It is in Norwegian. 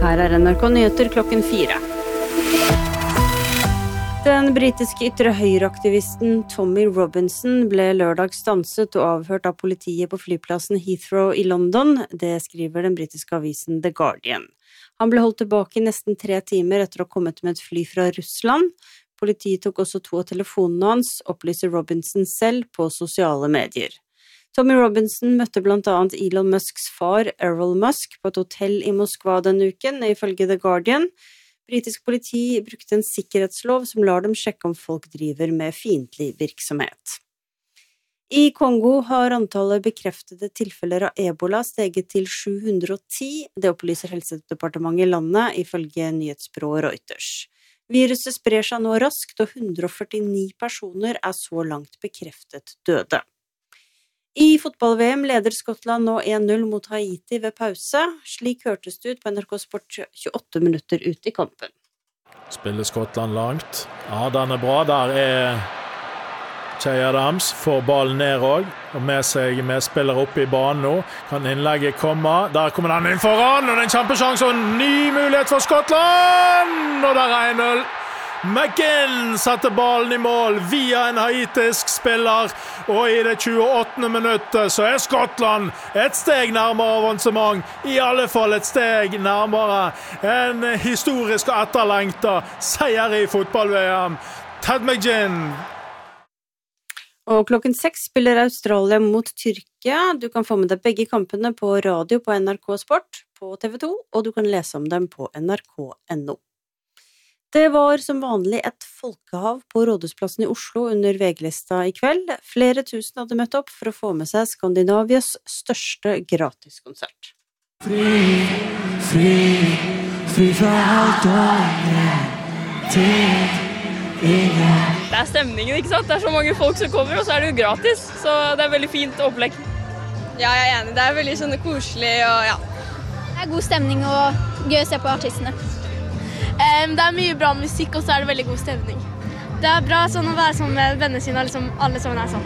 Her NRK Nyheter klokken 4. Den britiske ytre høyreaktivisten Tommy Robinson ble lørdag stanset og avhørt av politiet på flyplassen Heathrow i London. Det skriver den britiske avisen The Guardian. Han ble holdt tilbake i nesten 3 timer etter å ha kommet med et fly fra Russland. Politiet tok også 2 av telefonene hans, opplyser Robinson selv på sosiale medier. Tommy Robinson møtte blant annet Elon Musks far, Errol Musk, på et hotell i Moskva denne uken, ifølge The Guardian. Britisk politi brukte en sikkerhetslov som lar dem sjekke om folk driver med fiendtlig virksomhet. I Kongo har antallet bekreftede tilfeller av Ebola steget til 710, det opplyser Helsedepartementet i landet, ifølge nyhetsbyrået Reuters. Viruset sprer seg nå raskt, og 149 personer er så langt bekreftet døde. I fotball-VM leder Skottland nå 1-0 mot Haiti ved pause. Slik hørtes det ut på NRK Sport 28 minutter ut i kampen. Spiller Skottland langt. Ja, den bra. Der Che Adams. Får ballen ned også. Og med seg med spiller oppe i banen nå. Kan innlegget komme. Der kommer den inn foran. Og det en kjempesjanse og en ny mulighet for Skottland. Og der 1-0. McGinn setter ballen i mål via en haitisk spiller, og i det 28. minuttet så Skottland et steg nærmere avansement, i alle fall et steg nærmere en historisk og etterlengtet seier i fotball-VM. Ted McGinn. Og klokken 6 spiller Australia mot Tyrkia. Du kan få med deg begge kampene på radio på NRK Sport, på TV 2, og du kan lese om dem på nrk.no. Det var som vanlig et folkehav på Rådhusplassen i Oslo under VG-lista i kveld. Flere tusen hadde møtt opp for å få med seg Skandinavias største gratiskonsert. Fri fra alt og til ingen. Det er stemningen, ikke sant? Det er så mange folk som kommer, og så er det jo gratis. Så det er veldig fint opplegg. Ja, jeg er enig. Det er veldig sånn koselig og ja. Det er god stemning og gøy å se på artistene. Det er mye bra musikk, og så er det veldig god stemning. Det er bra sånn å være sånn med vennene sine, og liksom alle som er sånn.